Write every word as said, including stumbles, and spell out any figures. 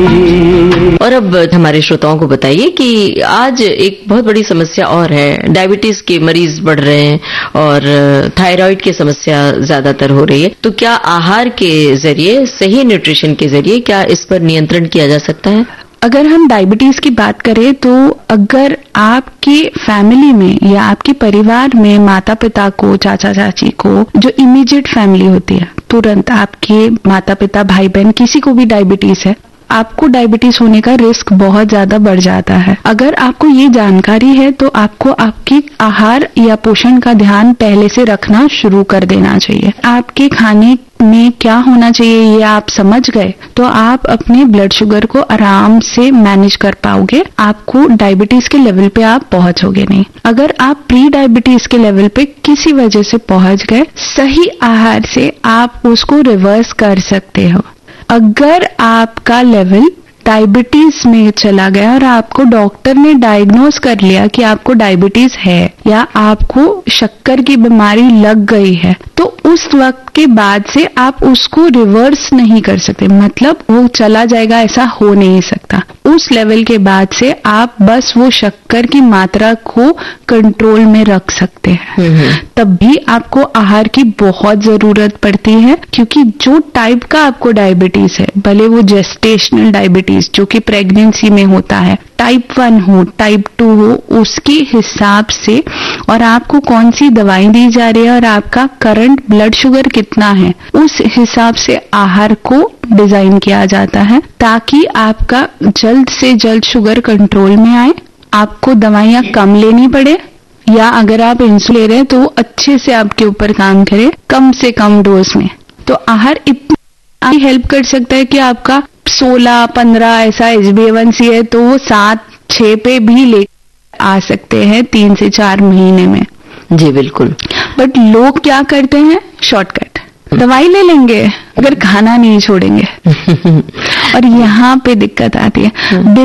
और अब हमारे श्रोताओं को बताइए कि आज एक बहुत बड़ी समस्या और है, डायबिटीज के मरीज बढ़ रहे हैं और थायराइड की समस्या ज्यादातर हो रही है। तो क्या आहार के जरिए, सही न्यूट्रिशन के जरिए, क्या इस पर नियंत्रण किया जा सकता है? अगर हम डायबिटीज की बात करें तो अगर आपके फैमिली में या आपके परिवार में माता पिता को, चाचा चाची को, जो इमीडिएट फैमिली होती है, तुरंत आपके माता पिता, भाई बहन, किसी को भी डायबिटीज है, आपको डायबिटीज होने का रिस्क बहुत ज्यादा बढ़ जाता है। अगर आपको ये जानकारी है तो आपको आपके आहार या पोषण का ध्यान पहले से रखना शुरू कर देना चाहिए। आपके खाने में क्या होना चाहिए ये आप समझ गए तो आप अपने ब्लड शुगर को आराम से मैनेज कर पाओगे। आपको डायबिटीज के लेवल पे आप पहुंचोगे नहीं। अगर आप प्री डायबिटीज के लेवल पे किसी वजह से पहुंच गए, सही आहार से आप उसको रिवर्स कर सकते हो। अगर आपका लेवल डायबिटीज में चला गया और आपको डॉक्टर ने डायग्नोज कर लिया कि आपको डायबिटीज है या आपको शक्कर की बीमारी लग गई है, तो उस वक्त के बाद से आप उसको रिवर्स नहीं कर सकते, मतलब वो चला जाएगा ऐसा हो नहीं सकता। उस लेवल के बाद से आप बस वो शक्कर की मात्रा को कंट्रोल में रख सकते हैं। तब भी आपको आहार की बहुत जरूरत पड़ती है, क्योंकि जो टाइप का आपको डायबिटीज है, भले वो जेस्टेशनल डायबिटीज जो कि प्रेगनेंसी में होता है, टाइप वन हो, टाइप टू हो, उसके हिसाब से और आपको कौन सी दवाई दी जा रही है और आपका करंट ब्लड शुगर कितना है, उस हिसाब से आहार को डिजाइन किया जाता है ताकि आपका जल्द से जल्द शुगर कंट्रोल में आए, आपको दवाइयां कम लेनी पड़े, या अगर आप इंसुलिन ले रहे हैं तो वो अच्छे से आपके ऊपर काम करे, कम से कम डोज में। तो आहार इतना हेल्प कर सकता है कि आपका सोलह पंद्रह ऐसा एच बी ए वन सी है तो वो सात छह पे भी ले आ सकते हैं तीन से चार महीने में। जी बिल्कुल। बट लोग क्या करते हैं, शॉर्टकट, दवाई ले लेंगे अगर खाना नहीं छोड़ेंगे और यहाँ पे दिक्कत आती है।